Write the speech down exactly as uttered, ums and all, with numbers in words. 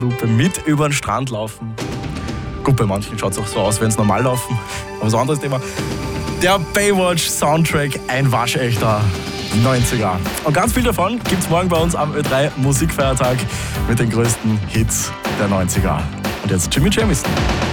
Lupe mit über den Strand laufen. Gut, bei manchen schaut es auch so aus, wenn es normal laufen. Aber so ein anderes Thema. Der Baywatch-Soundtrack, ein waschechter neunziger. Und ganz viel davon gibt es morgen bei uns am Ö drei Musikfeiertag mit den größten Hits der neunziger. Und jetzt Jimmy Jamison.